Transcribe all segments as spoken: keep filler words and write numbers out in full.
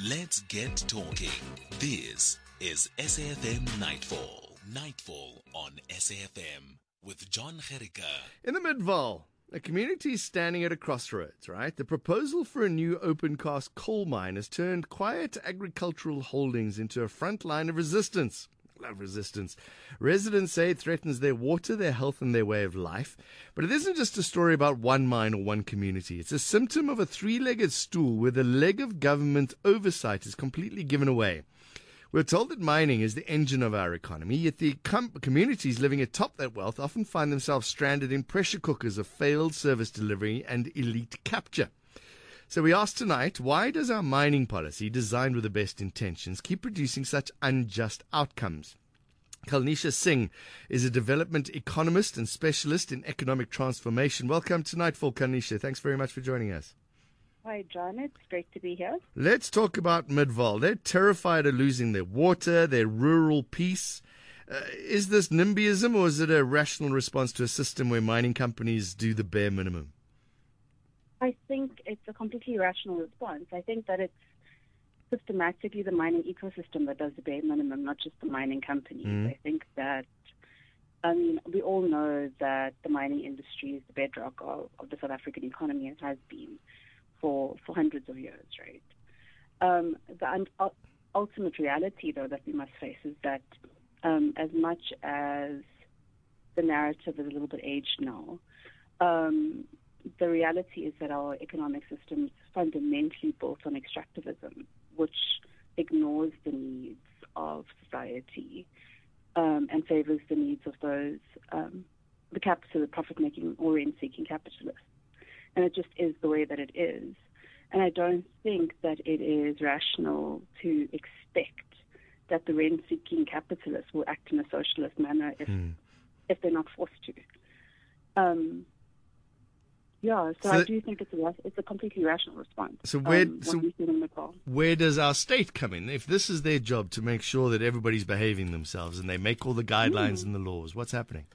Let's get talking. This is S A F M Nightfall. Nightfall on S A F M with John Gericke. In the Midvaal, a community is standing at a crossroads, right? The proposal for a new open-cast coal mine has turned quiet agricultural holdings into a front line of resistance. Love resistance. Residents say it threatens their water, their health, and their way of life. But it isn't just a story about one mine or one community. It's a symptom of a three-legged stool where the leg of government oversight is completely given away. We're told that mining is the engine of our economy, yet the com- communities living atop that wealth often find themselves stranded in pressure cookers of failed service delivery and elite capture. So we ask tonight, why does our mining policy, designed with the best intentions, keep producing such unjust outcomes? Kalnisha Singh is a development economist and specialist in economic transformation. Welcome to Nightfall, Kalnisha. Thanks very much for joining us. Hi, John. It's great to be here. Let's talk about Midvaal. They're terrified of losing their water, their rural peace. Uh, is this NIMBYism, or is it a rational response to a system where mining companies do the bare minimum? I think it's a completely rational response. I think that it's systematically the mining ecosystem that does the bare minimum, not just the mining companies. Mm. I think that, I mean, we all know that the mining industry is the bedrock of, of the South African economy and has been for, for hundreds of years, right? Um, the un- ultimate reality, though, that we must face is that um, as much as the narrative is a little bit aged now, um, the reality is that our economic system is fundamentally built on extractivism, which ignores the needs of society um, and favors the needs of those, um, the capital, the profit-making or rent-seeking capitalists. And it just is the way that it is. And I don't think that it is rational to expect that the rent-seeking capitalists will act in a socialist manner if, mm. if they're not forced to. Um, Yeah, so, so I do think it's a it's a completely rational response. So where um, so where does our state come in? If this is their job to make sure that everybody's behaving themselves and they make all the guidelines mm. and the laws, what's happening?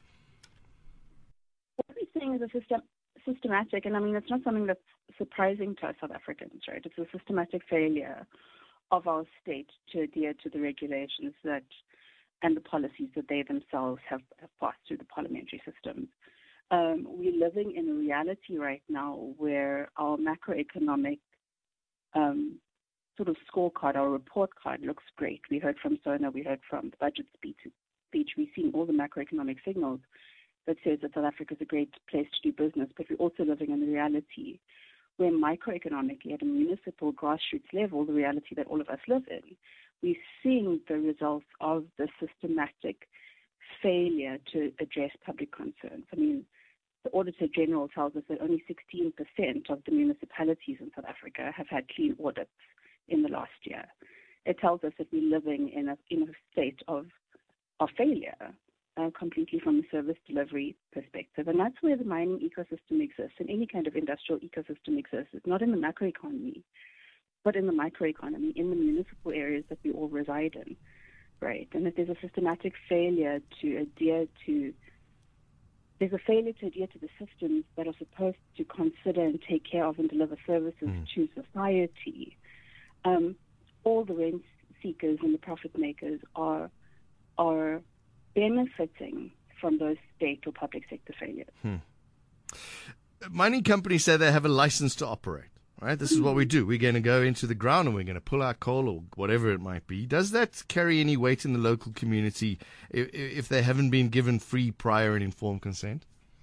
What we're seeing is a system, systematic, and I mean it's not something that's surprising to us South Africans, right? It's a systematic failure of our state to adhere to the regulations that and the policies that they themselves have, have passed through the parliamentary systems. Um, we're living in a reality right now where our macroeconomic um, sort of scorecard, our report card looks great. We heard from Sona, we heard from the budget speech. speech. We've seen all the macroeconomic signals that says that South Africa is a great place to do business, but we're also living in a reality where microeconomically at a municipal grassroots level, the reality that all of us live in, we're seeing the results of the systematic failure to address public concerns. I mean, the Auditor General tells us that only sixteen percent of the municipalities in South Africa have had clean audits in the last year. It tells us that we're living in a in a state of of failure, uh, completely from a service delivery perspective. And that's where the mining ecosystem exists, and any kind of industrial ecosystem exists. It's not in the macroeconomy, but in the microeconomy, in the municipal areas that we all reside in. Right, and if there's a systematic failure to adhere to, there's a failure to adhere to the systems that are supposed to consider and take care of and deliver services mm. to society, um, all the rent seekers and the profit makers are are benefiting from those state or public sector failures. Hmm. Mining companies say they have a license to operate. Right, this is what we do. We're going to go into the ground and we're going to pull out coal or whatever it might be. Does that carry any weight in the local community if, if they haven't been given free, prior and informed consent?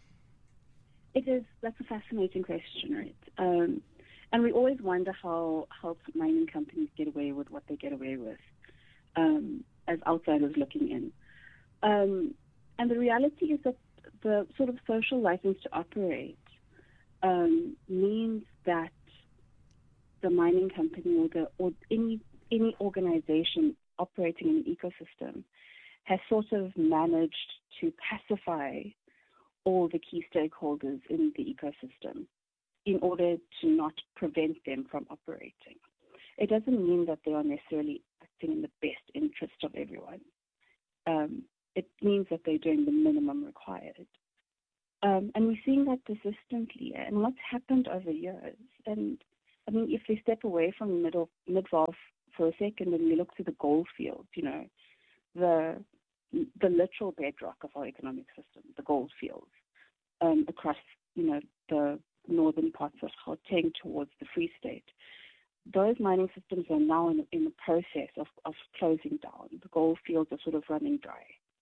It is. That's a fascinating question, right? Um, and we always wonder how, how mining companies get away with what they get away with um, as outsiders looking in. Um, and the reality is that the sort of social license to operate um, means that the mining company or the or any any organization operating in an ecosystem has sort of managed to pacify all the key stakeholders in the ecosystem in order to not prevent them from operating. It doesn't mean that they are necessarily acting in the best interest of everyone. Um, it means that they're doing the minimum required. Um, and we're seeing that persistently. And what's happened over years, and I mean, if we step away from the middle, Midvaal for a second and we look to the gold fields, you know, the the literal bedrock of our economic system, the gold fields, um, across, you know, the northern parts of Gauteng towards the Free State, those mining systems are now in, in the process of, of closing down. The gold fields are sort of running dry.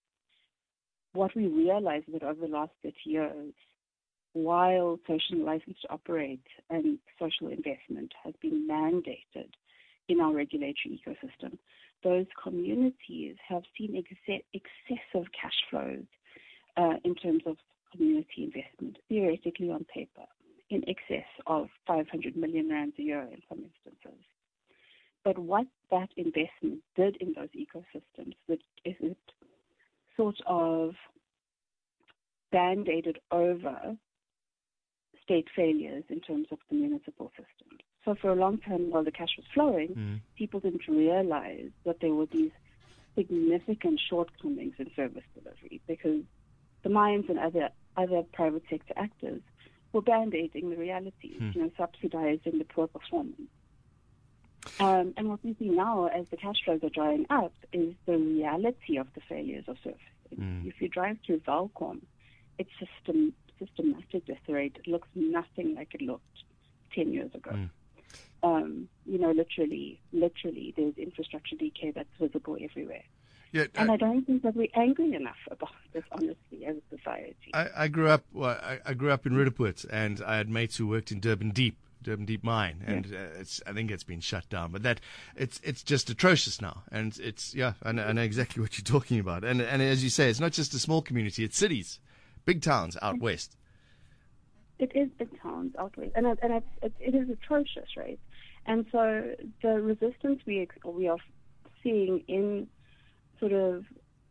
What we realize is that over the last thirty years, while social license to operate and social investment has been mandated in our regulatory ecosystem, those communities have seen ex- excessive cash flows uh, in terms of community investment, theoretically on paper, in excess of five hundred million rands a year in some instances. But what that investment did in those ecosystems is it sort of band-aided over state failures in terms of the municipal system. So for a long time, while the cash was flowing, mm. people didn't realize that there were these significant shortcomings in service delivery because the mines and other other private sector actors were band-aiding the realities, mm. you know, subsidizing the poor performance. Um, and what we see now as the cash flows are drying up is the reality of the failures of service. Mm. If you drive through Valcom, it's system, systematic disarray. It looks nothing like it looked ten years ago. Mm. Um, you know, literally, literally, there's infrastructure decay that's visible everywhere. Yeah, and I, I don't think that we're angry enough about this, honestly, as a society. I, I grew up. Well, I, I grew up in Roodepoort, and I had mates who worked in Durban Deep, Durban Deep Mine, and yeah. uh, it's. I think it's been shut down. But that it's it's just atrocious now, and it's yeah. I know, I know exactly what you're talking about, and and as you say, it's not just a small community; it's cities, big towns out west. It is big towns out west, and it, and it, it, it is atrocious, right? And so the resistance we we are seeing in sort of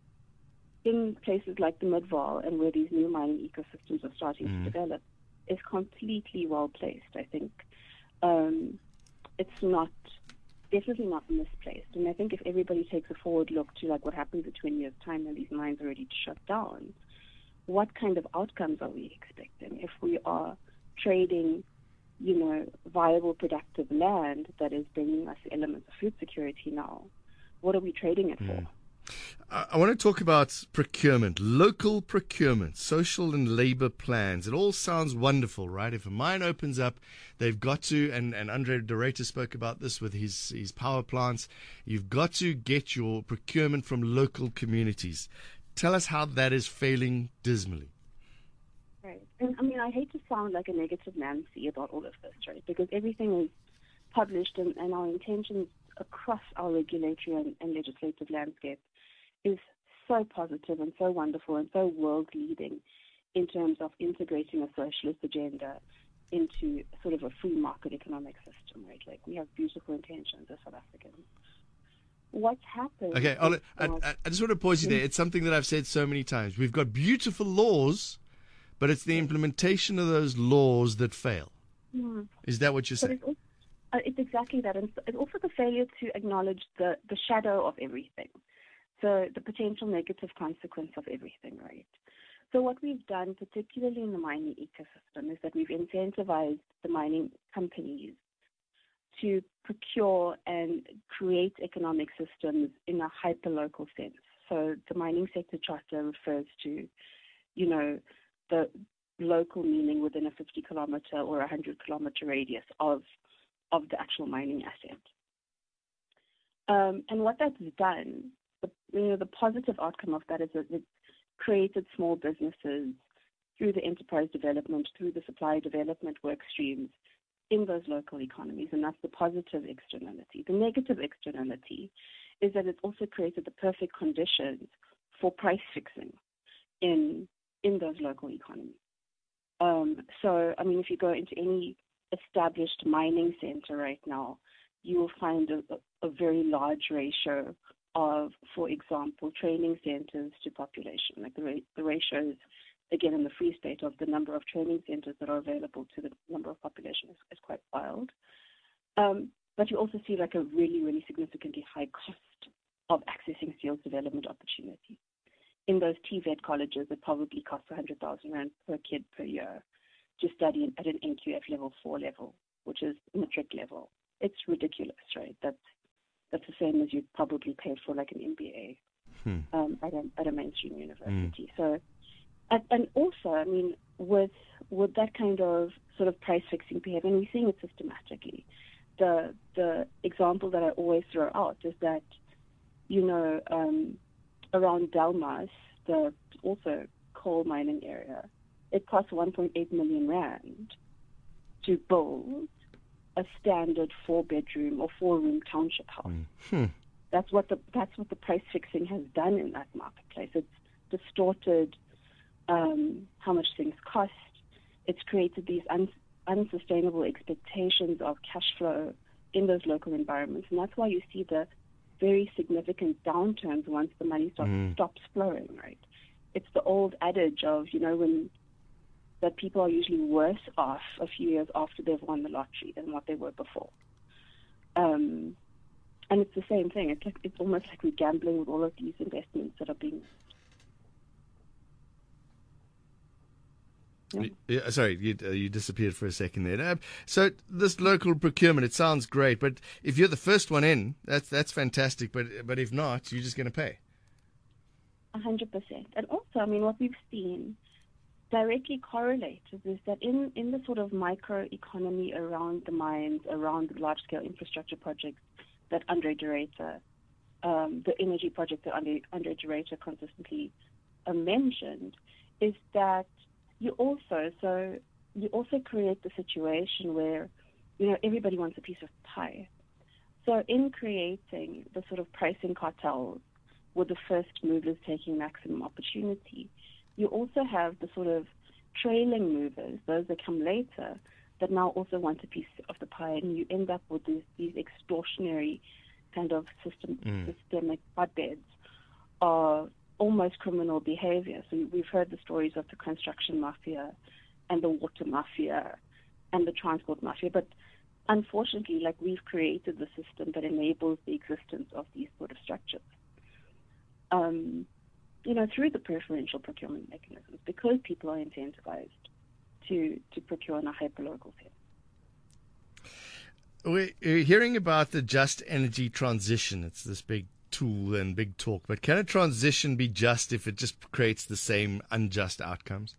in places like the Midvaal and where these new mining ecosystems are starting mm. to develop is completely well placed. I think um, it's not definitely not misplaced, and I think if everybody takes a forward look to like what happens in twenty years' time when these mines are ready to shut down, what kind of outcomes are we expecting if we are trading, you know, viable, productive land that is bringing us elements of food security now? What are we trading it mm. for? I want to talk about procurement, local procurement, social and labor plans. It all sounds wonderful, right? If a mine opens up, they've got to, and, and Andre de Ruyter spoke about this with his, his power plants, you've got to get your procurement from local communities. Tell us how that is failing dismally. Right. And I mean, I hate to sound like a negative Nancy about all of this, right? Because everything is published and, and our intentions across our regulatory and, and legislative landscape is so positive and so wonderful and so world-leading in terms of integrating a socialist agenda into sort of a free market economic system, right? Like, we have beautiful intentions as South Africans. What's happened... Okay, I'll, I, I, I just want to pause you there. It's something that I've said so many times. We've got beautiful laws, but it's the implementation of those laws that fail. Yeah. Is that what you're saying? It's, also, uh, it's exactly that. And it's also the failure to acknowledge the, the shadow of everything. So the potential negative consequence of everything, right? So what we've done, particularly in the mining ecosystem, is that we've incentivized the mining companies to procure and create economic systems in a hyper-local sense. So the mining sector charter refers to, you know, the local meaning within a fifty kilometer or one hundred kilometer radius of, of the actual mining asset. Um, and what that's done, the, you know, the positive outcome of that is that it's created small businesses through the enterprise development, through the supply development work streams in those local economies, and that's the positive externality. The negative externality is that it's also created the perfect conditions for price fixing in in those local economies. Um, so, I mean, if you go into any established mining center right now, you will find a, a very large ratio of, for example, training centers to population. Like the, ra- the ratio is, again, in the Free State of the number of training centers that are available to the number of population is, is quite wild. Um, but you also see like a really, really significantly high cost of accessing skills development opportunities. In those T V E T colleges, it probably costs one hundred thousand rand per kid per year to study at an N Q F level four level, which is matric level. It's ridiculous, right? That's That's the same as you'd probably pay for like an M B A Hmm. um, at, a, at a mainstream university. Mm. So, and, and also, I mean, with with that kind of sort of price fixing behavior, and we're seeing it systematically. The the example that I always throw out is that, you know, um, around Delmas, the also coal mining area, it costs one point eight million rand to build a standard four-bedroom or four-room township house. Hmm. That's what the that's what the price fixing has done in that marketplace. It's distorted um, how much things cost. It's created these un, unsustainable expectations of cash flow in those local environments, and that's why you see the very significant downturns once the money stops, mm. stops flowing. Right? It's the old adage of, you know, when that people are usually worse off a few years after they've won the lottery than what they were before. Um, and it's the same thing. It's like it's almost like we're gambling with all of these investments that are being. Yeah. Yeah, sorry, you, uh, you disappeared for a second there. Uh, so this local procurement, it sounds great, but if you're the first one in, that's that's fantastic. But but if not, you're just going to pay. A hundred percent. And also, I mean, what we've seen directly correlates is that in, in the sort of micro economy around the mines, around the large scale infrastructure projects that Andre de Ruyter, um, the energy project that Andre, Andre de Ruyter consistently uh, mentioned, is that you also so you also create the situation where, you know, everybody wants a piece of pie. So in creating the sort of pricing cartels with the first movers taking maximum opportunity, you also have the sort of trailing movers, those that come later, that now also want a piece of the pie, and you end up with these, these extortionary kind of system, mm. systemic hotbeds of almost criminal behavior. So we've heard the stories of the construction mafia and the water mafia and the transport mafia, but unfortunately, like, we've created the system that enables the existence of these sort of structures. Um, you know, through the preferential procurement mechanisms, because people are incentivized to, to procure in a hyperlocal sense. We're hearing about the just energy transition. It's this big tool and big talk, but can a transition be just if it just creates the same unjust outcomes?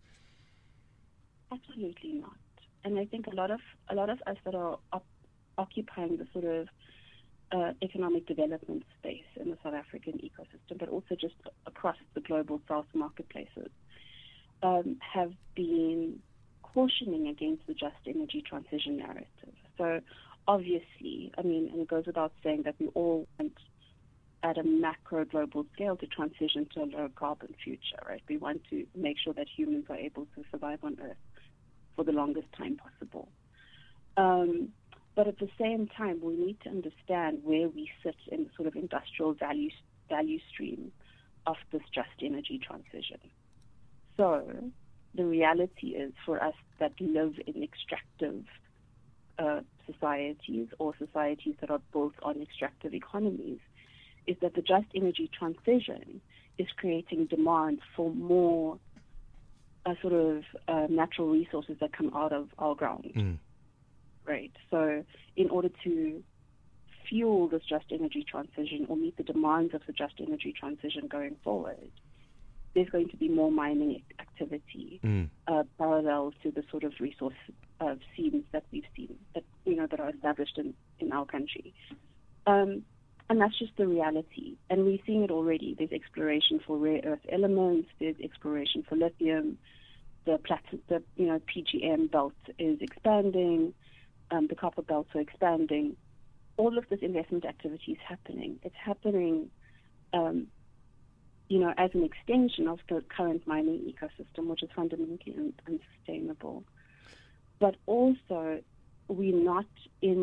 Absolutely not. And I think a lot of a lot of us that are op- occupying the sort of Uh, economic development space in the South African ecosystem, but also just across the global South marketplaces, um, have been cautioning against the just energy transition narrative. So obviously, I mean, and it goes without saying that we all want at a macro global scale to transition to a low carbon future, right? We want to make sure that humans are able to survive on Earth for the longest time possible. Um, But at the same time, we need to understand where we sit in the sort of industrial value value stream of this just energy transition. So the reality is, for us that live in extractive uh, societies or societies that are built on extractive economies, is that the just energy transition is creating demand for more uh, sort of uh, natural resources that come out of our ground. Mm. Right. So in order to fuel this just energy transition or meet the demands of the just energy transition going forward, there's going to be more mining activity mm. uh, parallel to the sort of resource uh, seams that we've seen, that, you know, that are established in, in our country. Um, and that's just the reality. And we're seeing it already. There's exploration for rare earth elements. There's exploration for lithium. The, plat- the you know, P G M belt is expanding. Um, the copper belts are expanding. All of this investment activity is happening. It's happening, um, you know, as an extension of the current mining ecosystem, which is fundamentally un- unsustainable. But also, we're not in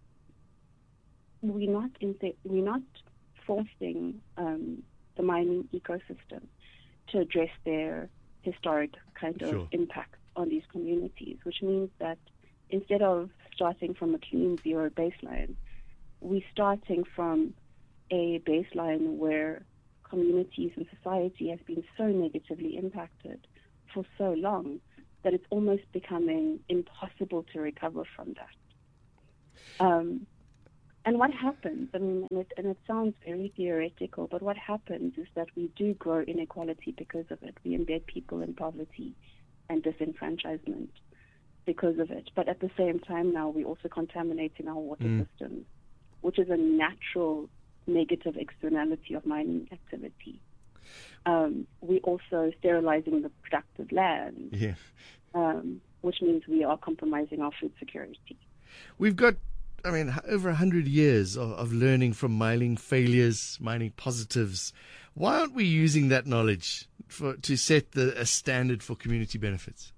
we're not in the, we're not forcing um, the mining ecosystem to address their historic kind of sure. impact on these communities, which means that instead of starting from a clean zero baseline, we're starting from a baseline where communities and society has been so negatively impacted for so long that it's almost becoming impossible to recover from that. Um, And what happens, I mean, and it, and it sounds very theoretical, but what happens is that we do grow inequality because of it. We embed people in poverty and disenfranchisement because of it. But at the same time now, we're also contaminating our water Mm. systems, which is a natural negative externality of mining activity. Um, we're also sterilizing the productive land, Yeah. um, which means we are compromising our food security. We've got, I mean, h- over one hundred years of, of learning from mining failures, mining positives. Why aren't we using that knowledge for, to set the, a standard for community benefits?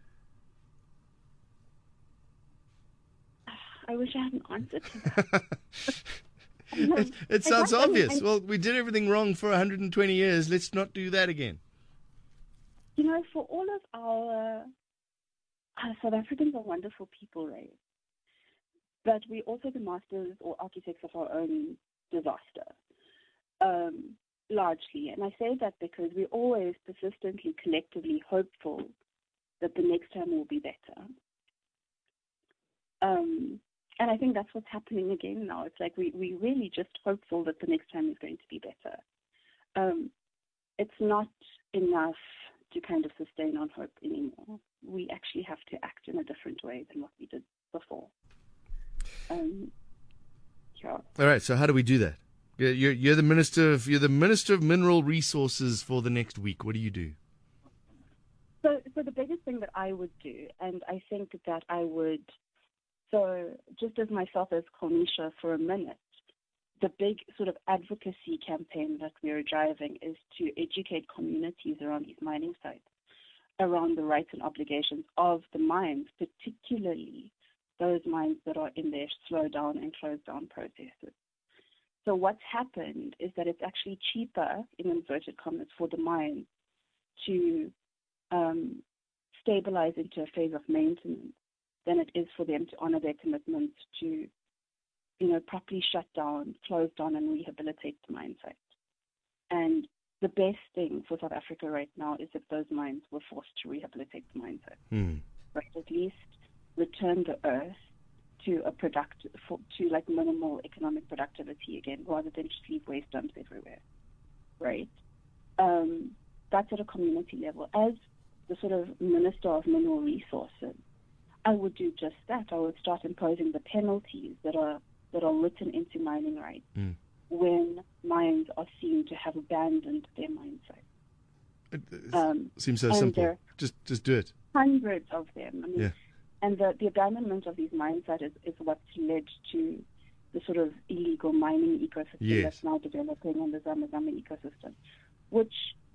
I wish I had an answer to that. No, It, it I sounds don't- I mean, obvious. I- Well, we did everything wrong for one hundred twenty years. Let's not do that again. You know, for all of our uh, South Africans are wonderful people, right? But we're also the masters or architects of our own disaster, um, largely. And I say that because we're always persistently, collectively hopeful that the next time will be better. Um, and I think that's what's happening again now. It's like we, we're really just hopeful that the next time is going to be better. Um, it's not enough to kind of sustain on hope anymore. We actually have to act in a different way than what we did before. Um, yeah. All right. So how do we do that? You're, you're, you're the minister of you're the minister of mineral resources for the next week. What do you do? So, so the biggest thing that I would do, and I think that I would, so just as myself as Konisha for a minute, the big sort of advocacy campaign that we are driving is to educate communities around these mining sites, around the rights and obligations of the mines, particularly those mines that are in their slow down and close down processes. So what's happened is that it's actually cheaper, in inverted commas, for the mines to um, stabilize into a phase of maintenance than it is for them to honor their commitments to, you know, properly shut down, close down, and rehabilitate the mine site. And the best thing for South Africa right now is that those mines were forced to rehabilitate the mine site. Hmm. Right, at least return the earth to a product for, to like minimal economic productivity again, rather than just leave waste dumps everywhere. Right. Um, that's at a community level. As the sort of Minister of Mineral Resources, I would do just that. I would start imposing the penalties that are that are written into mining rights Mm. when mines are seen to have abandoned their mine site. It, it Um, seems so and simple. there- Just just do it. Hundreds of them. I mean, Yeah. and the, the abandonment of these mine sites is, is what's led to the sort of illegal mining ecosystem Yes. that's now developing in the Zamazama ecosystem, which,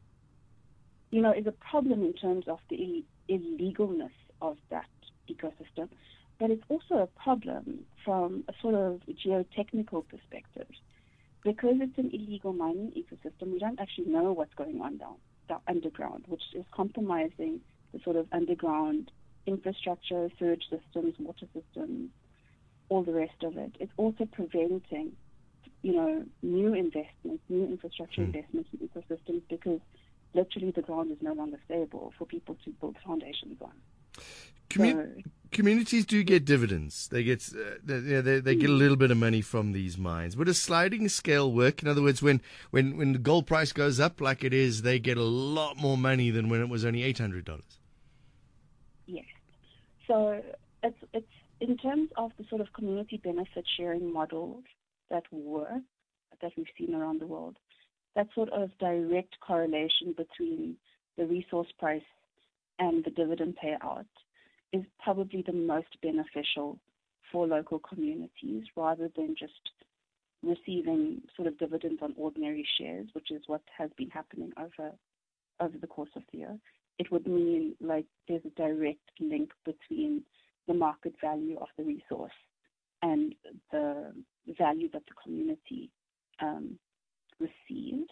you know, is a problem in terms of the Ill- illegalness of that ecosystem, but it's also a problem from a sort of geotechnical perspective. Because it's an illegal mining ecosystem, we don't actually know what's going on down, down underground, which is compromising the sort of underground infrastructure, sewage systems, water systems, all the rest of it. It's also preventing, you know, new investments, new infrastructure Hmm. investments in ecosystems, because literally the ground is no longer stable for people to build foundations on. Commu- So- communities do get dividends. They get uh, they, they, they get a little bit of money from these mines. Would a sliding scale work? In other words, when, when, when the gold price goes up like it is, they get a lot more money than when it was only eight hundred dollars. Yes. So it's it's in terms of the sort of community benefit sharing models that work, that we've seen around the world, that sort of direct correlation between the resource price and the dividend payout is probably the most beneficial for local communities, rather than just receiving sort of dividends on ordinary shares, which is what has been happening over over the course of the year. It would mean like there's a direct link between the market value of the resource and the value that the community um, receives,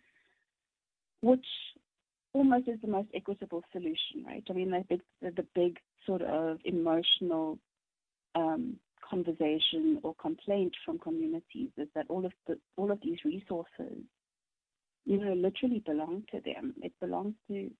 which almost is the most equitable solution, right? I mean, the big, the big sort of emotional um, conversation or complaint from communities is that all of the all of these resources, you know, literally belong to them. It belongs to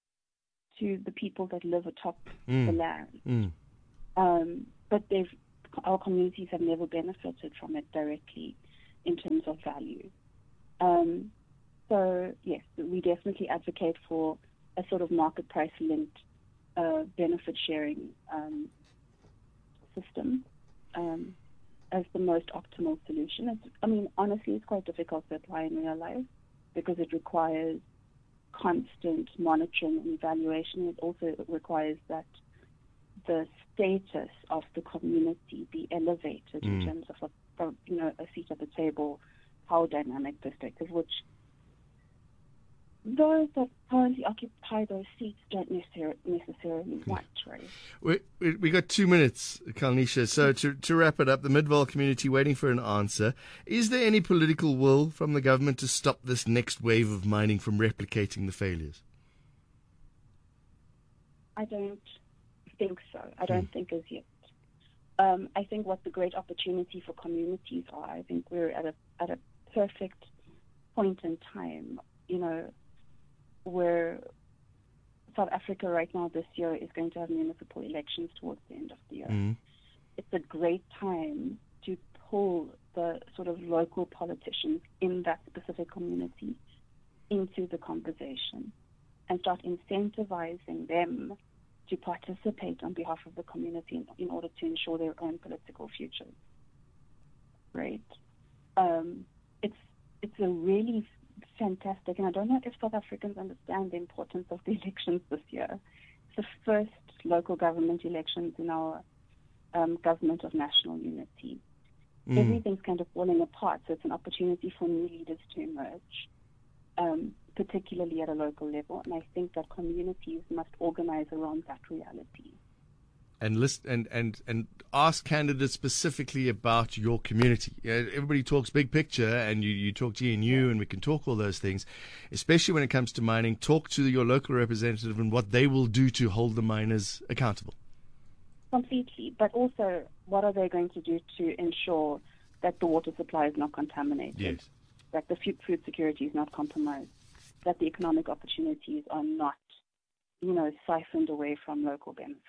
to the people that live atop Mm. the land. Mm. Um, but they've our communities have never benefited from it directly in terms of value. Um, so, yes, we definitely advocate for a sort of market price-linked uh, benefit-sharing um, system um, as the most optimal solution. It's, I mean, honestly, it's quite difficult to apply in real life because it requires constant monitoring and evaluation. It also requires that the status of the community be elevated mm. in terms of a, a, you know, a seat at the table, power dynamic perspective, which those that currently occupy those seats don't necessarily, necessarily want, right? We, we we got two minutes, Kalnisha. So to, to wrap it up, the Midvaal community waiting for an answer. Is there any political will from the government to stop this next wave of mining from replicating the failures? I don't think so. I don't hmm. think as yet. Um, I think what the great opportunity for communities are, I think we're at a at a perfect point in time, you know, where South Africa right now this year is going to have municipal elections towards the end of the year. Mm. It's a great time to pull the sort of local politicians in that specific community into the conversation and start incentivizing them to participate on behalf of the community in, in order to ensure their own political futures. Right? Um, it's it's a really fantastic, and I don't know if South Africans understand the importance of the elections this year. It's the first local government elections in our um, government of national unity. Mm. Everything's kind of falling apart, so it's an opportunity for new leaders to emerge, um, particularly at a local level. And I think that communities must organize around that reality. And list and, and, and ask candidates specifically about your community. Everybody talks big picture, and you, you talk G N U, yeah. and we can talk all those things. Especially when it comes to mining, talk to your local representative and what they will do to hold the miners accountable. Completely, but also what are they going to do to ensure that the water supply is not contaminated, yes. that the food, food security is not compromised, that the economic opportunities are not, you know, siphoned away from local benefits.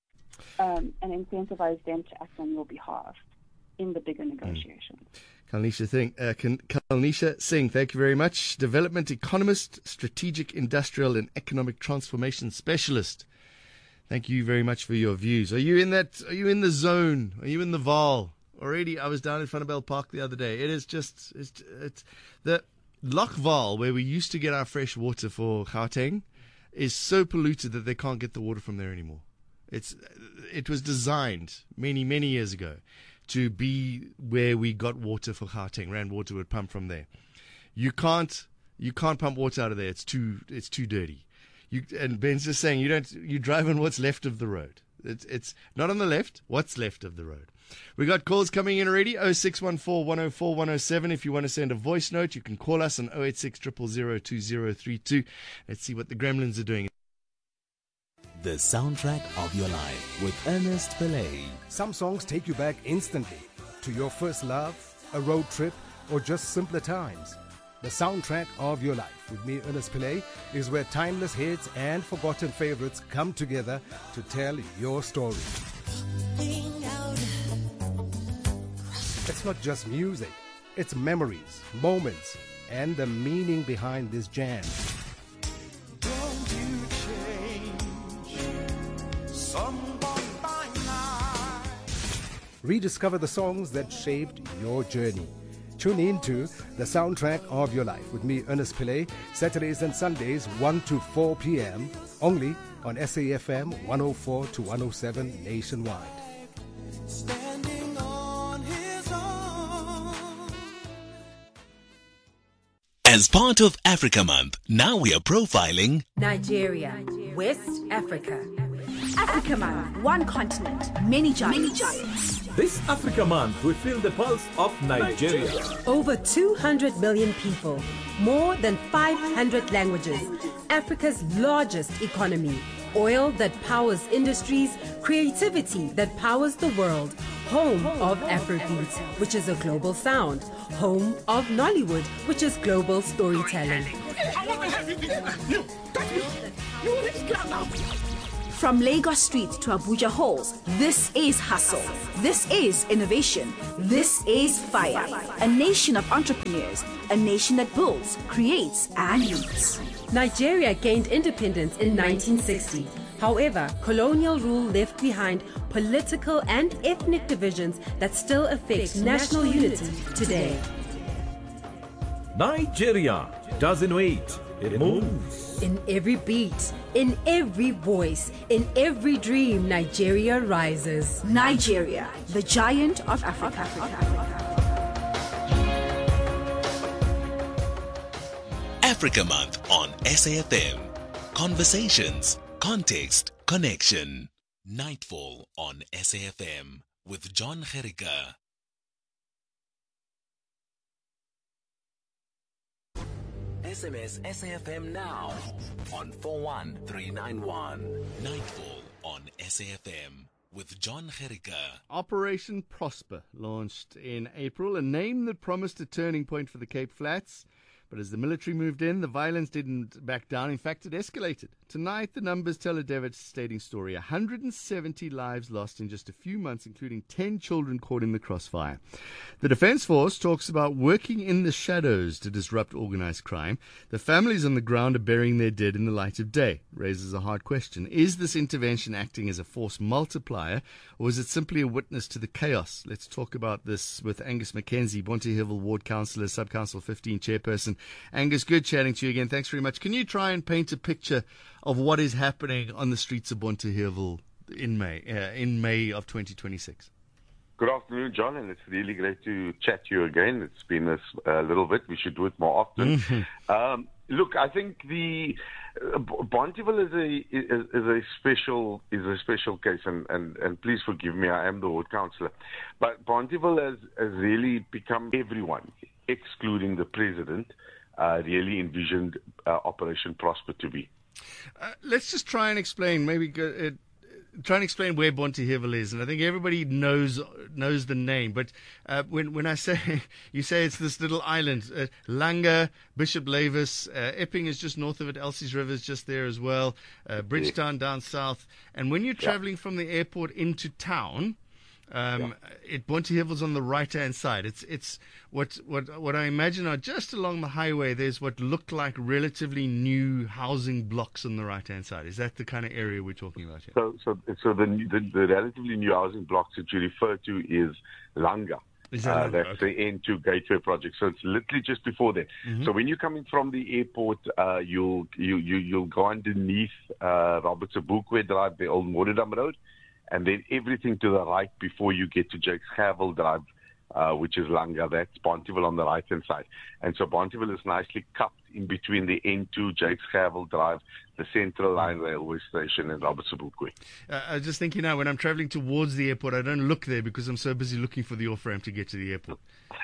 Um, and incentivize them to act on your behalf in the bigger negotiations. Mm. Kalnisha Singh, uh, Kalnisha Singh, thank you very much. Development economist, strategic industrial and economic transformation specialist. Thank you very much for your views. Are you in that? Are you in the zone? Are you in the Vaal already? I was down in Funnabell Park the other day. It is just it's, it's the Loch Vaal, where we used to get our fresh water for Gauteng, is so polluted that they can't get the water from there anymore. It's it was designed many many years ago to be where we got water for Gauteng. Rand Water would pump from there. You can't you can't pump water out of there. It's too it's too dirty. You and Ben's just saying you don't you drive on what's left of the road. It's it's not on the left. What's left of the road? We got calls coming in already. oh six one four, one oh four, one oh seven. If you want to send a voice note, you can call us on oh eight six, zero zero zero, two zero three two. Let's see what the Gremlins are doing. The soundtrack of your life with Ernest Pillay. Some songs take you back instantly to your first love, a road trip, or just simpler times. The soundtrack of your life with me, Ernest Pillay, is where timeless hits and forgotten favorites come together to tell your story. It's not just music, it's memories, moments, and the meaning behind this jam. Rediscover the songs that shaped your journey. Tune in to The Soundtrack of Your Life with me, Ernest Pillay, Saturdays and Sundays, one to four p.m., only on S A F M one oh four to one oh seven nationwide. Standing on his own. As part of Africa Month, now we are profiling Nigeria, West Africa. Africa Month, one continent, many giants. Many giants. This Africa Month, we feel the pulse of Nigeria. Over two hundred million people, more than five hundred languages, Africa's largest economy, oil that powers industries, creativity that powers the world, home of Afrobeat, which is a global sound, home of Nollywood, which is global storytelling. From Lagos streets to Abuja halls, this is hustle. This is innovation. This is fire. A nation of entrepreneurs. A nation that builds, creates, and leads. Nigeria gained independence in nineteen sixty. However, colonial rule left behind political and ethnic divisions that still affect national unity today. Nigeria doesn't wait, it moves. In every beat, in every voice, in every dream, Nigeria rises. Nigeria, the giant of Africa. Africa Month on S A F M. Conversations, context, connection. Nightfall on S A F M with John Gericka. S M S S A F M now on four one three nine one. Nightfall on S A F M with John Gericka. Operation Prosper launched in April, a name that promised a turning point for the Cape Flats. But as the military moved in, the violence didn't back down. In fact, it escalated. Tonight, the numbers tell a devastating story. one hundred seventy lives lost in just a few months, including ten children caught in the crossfire. The Defence Force talks about working in the shadows to disrupt organised crime. The families on the ground are burying their dead in the light of day. Raises a hard question. Is this intervention acting as a force multiplier, or is it simply a witness to the chaos? Let's talk about this with Angus McKenzie, Bonteheuwel Ward Councillor, Sub-Council fifteen Chairperson. Angus, good chatting to you again. Thanks very much. Can you try and paint a picture of what is happening on the streets of Bonteheuwel in May, uh, in May of twenty twenty-six? Good afternoon, John, and it's really great to chat to you again. It's been a uh, little bit. We should do it more often. Mm-hmm. Um, look, I think the uh, Bonteheuwel is a is, is a special is a special case, and, and, and please forgive me. I am the ward councillor, but Bonteheuwel has, has really become everyone, excluding the president, uh, really envisioned uh, Operation Prosper to be. Uh, let's just try and explain, maybe uh, try and explain where Bonteheuwel is. And I think everybody knows knows the name. But uh, when when I say, you say it's this little island, uh, Langa, Bishop Lavis, uh, Epping is just north of it, Elsie's River is just there as well, uh, Bridgetown down south. And when you're traveling yeah. from the airport into town, Um, yeah. it Bonteheuwel's on the right-hand side. It's it's what what what I imagine are just along the highway. There's what look like relatively new housing blocks on the right-hand side. Is that the kind of area we're talking about here? So so so the the, the relatively new housing blocks that you refer to is Langa. Is that uh, Langa? that's okay. The N two Gateway project. So it's literally just before there. Mm-hmm. So when you're coming from the airport, uh, you'll you you you'll go underneath uh, Robert Sobukwe Drive, the old Moderdam Road. And then everything to the right before you get to Jakes Gerwel Drive, uh, which is Langa. That's Bonteheuwel on the right-hand side. And so Bonteheuwel is nicely cupped in between the N two, Jakes Gerwel Drive, the Central Line Railway Station, and Robert Sobukwe. Uh, I was just thinking now, when I'm traveling towards the airport, I don't look there because I'm so busy looking for the off-ramp to get to the airport.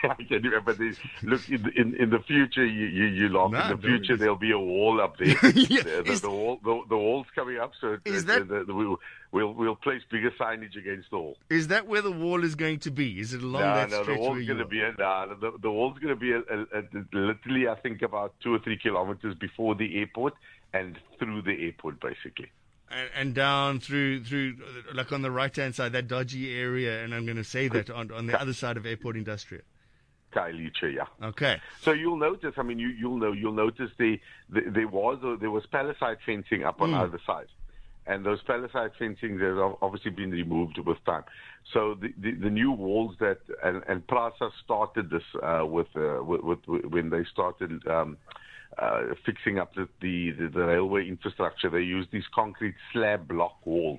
But look, in, in, in the future, you, you, you laugh. No, in the future, there'll be a wall up there. yeah, the, the, is, the, wall, the, the wall's coming up, so is the, that, the, the, we'll, we'll, we'll place bigger signage against the wall. Is that where the wall is going to be? Is it along no, that no, stretch? The wall's going to be a, no, the, the wall's going to be a, a, a, literally, I think, about two or three kilometers before the airport and through the airport, basically. And, and down through, through, like on the right-hand side, that dodgy area, and I'm going to say that on, on the other side of Airport Industrial. Khayelitsha, yeah. Okay. So you'll notice. I mean, you, you'll know. You'll notice the, the there was a, there was palisade fencing up on mm. either side, and those palisade fencing has obviously been removed with time. So the, the, the new walls that and, and PRASA started this uh, with, uh, with, with when they started um, uh, fixing up the, the the railway infrastructure. They used these concrete slab block walls.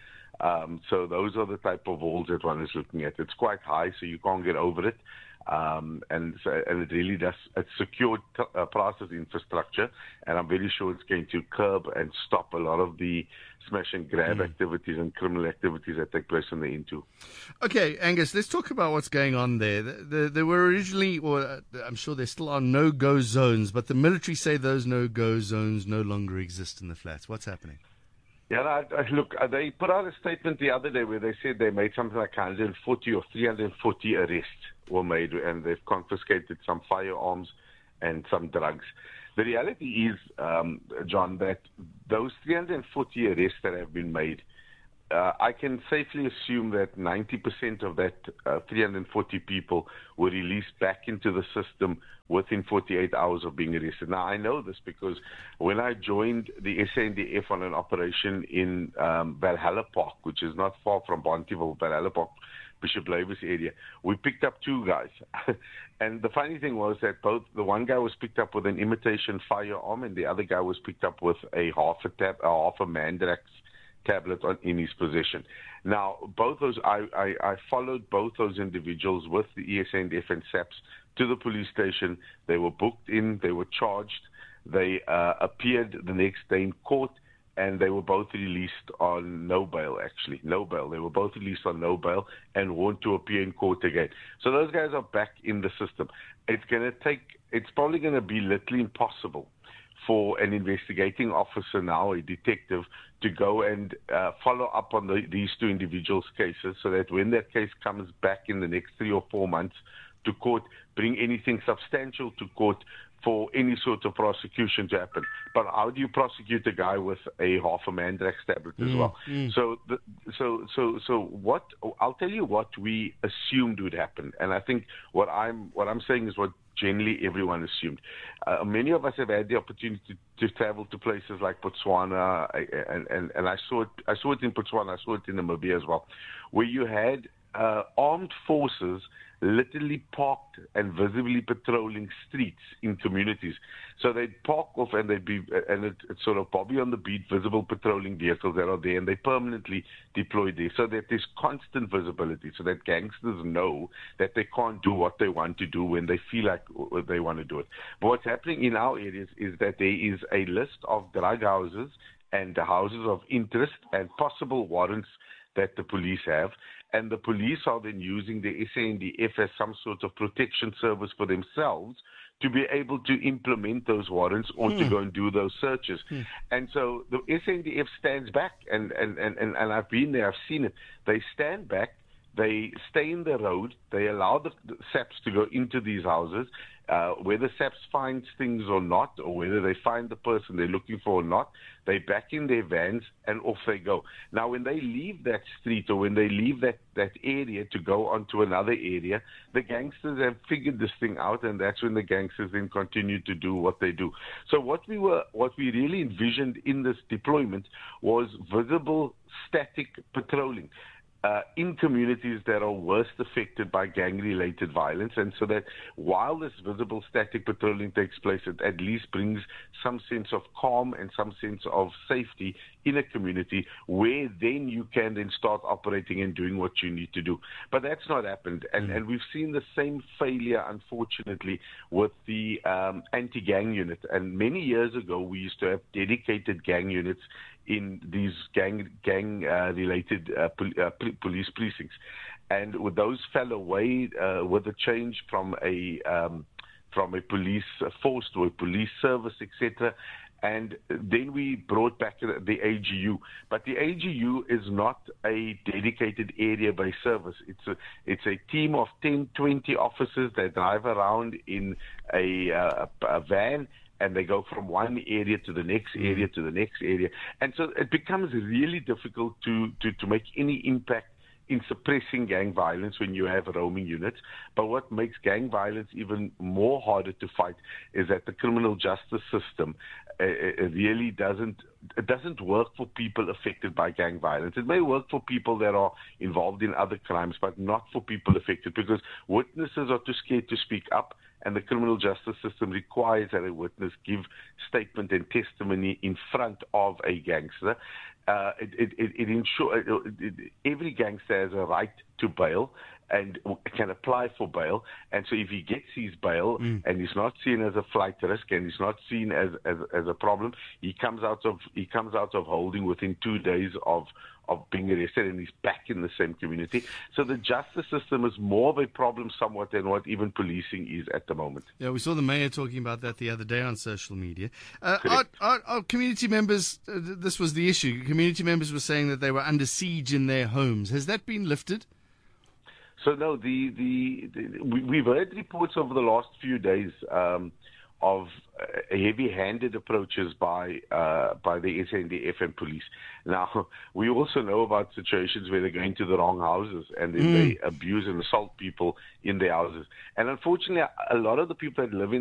Um, so those are the type of walls that one is looking at. It's quite high, so you can't get over it. Um, and, so, and it really does, it's secured uh, process infrastructure, and I'm very sure it's going to curb and stop a lot of the smash and grab mm. activities and criminal activities that take place in the N two. Okay, Angus, let's talk about what's going on there. The, the, there were originally, or uh, I'm sure there still are no-go zones, but the military say those no-go zones no longer exist in the flats. What's happening? Yeah, I, I, look, they put out a statement the other day where they said they made something like one hundred forty or three hundred forty arrests were made, and they've confiscated some firearms and some drugs. The reality is, um, John, that those three hundred forty arrests that have been made, uh, I can safely assume that ninety percent of that uh, three hundred forty people were released back into the system within forty-eight hours of being arrested. Now, I know this because when I joined the S A N D F on an operation in um, Valhalla Park, which is not far from Bonteheuwel, Valhalla Park, Bishop Lavis area, we picked up two guys. And the funny thing was that both the one guy was picked up with an imitation firearm, and the other guy was picked up with a half a tab, a half a Mandrax tablet on, in his possession. Now, both those, I, I, I followed both those individuals with the E S A N D F and SAPS to the police station. They were booked in, they were charged, they uh, appeared the next day in court, and they were both released on no bail, actually. No bail. They were both released on no bail and want to appear in court again. So those guys are back in the system. It's going to take, it's probably going to be literally impossible for an investigating officer now, a detective, to go and uh, follow up on the, these two individuals' cases so that when that case comes back in the next three or four months to court, bring anything substantial to court for any sort of prosecution to happen. But how do you prosecute a guy with a half a Mandrax tablet as Mm, well? mm. So, the, so, so, so what? I'll tell you what we assumed would happen, and I think what I'm what I'm saying is what generally everyone assumed. Uh, many of us have had the opportunity to, to travel to places like Botswana, I- and, and and I saw it. I saw it in Botswana. I saw it in Namibia as well, where you had uh, armed forces literally parked and visibly patrolling streets in communities. So they'd park off and they'd be, and it, it's sort of Bobby on the beat, visible patrolling vehicles that are there, and they permanently deployed there so that there's constant visibility, so that gangsters know that they can't do what they want to do when they feel like they want to do it. But what's happening in our areas is that there is a list of drug houses and the houses of interest and possible warrants that the police have, and the police are then using the S A N D F as some sort of protection service for themselves to be able to implement those warrants or to go and do those searches. And so the S A N D F stands back, and, and, and, and, and I've been there, I've seen it. They stand back, they stay in the road, they allow the, the SAPS to go into these houses, uh, whether SAPS finds things or not, or whether they find the person they're looking for or not, they back in their vans and off they go. Now, when they leave that street or when they leave that, that area to go onto another area, the gangsters have figured this thing out, and that's when the gangsters then continue to do what they do. So what we were, what we really envisioned in this deployment was visible, static patrolling Uh, in communities that are worst affected by gang-related violence, and so that while this visible static patrolling takes place, it at least brings some sense of calm and some sense of safety in a community where then you can then start operating and doing what you need to do. But that's not happened, and, and we've seen the same failure, unfortunately, with the um, anti-gang unit. And many years ago, we used to have dedicated gang units in these gang gang uh, related uh, pol- uh, p- police precincts, and with those fell away uh, with the change from a um, from a police force to a police service, et cetera. And then we brought back the A G U, but the A G U is not a dedicated area-based service. It's a it's a team of ten, twenty officers that drive around in a, uh, a van, and they go from one area to the next area to the next area. And so it becomes really difficult to, to, to make any impact in suppressing gang violence when you have roaming units. But what makes gang violence even more harder to fight is that the criminal justice system uh, it really doesn't it doesn't work for people affected by gang violence. It may work for people that are involved in other crimes, but not for people affected, because witnesses are too scared to speak up, and the criminal justice system requires that a witness give statement and testimony in front of a gangster. Uh, it, it, it, it ensure, it, it, every gangster has a right to bail and can apply for bail. And so if he gets his bail mm. and he's not seen as a flight risk and he's not seen as, as, as a problem, he comes out of he comes out of holding within two days of of being arrested, and he's back in the same community. So the justice system is more of a problem somewhat than what even policing is at the moment. Yeah, we saw the mayor talking about that the other day on social media. Uh, our, our, our community members, uh, this was the issue. Community members were saying that they were under siege in their homes. Has that been lifted? So no, the, the, the we, we've heard reports over the last few days um, of uh, heavy-handed approaches by uh, by the S A N D F and police. Now, we also know about situations where they go into the wrong houses and then mm. they abuse and assault people in their houses. And unfortunately, a lot of the people that live in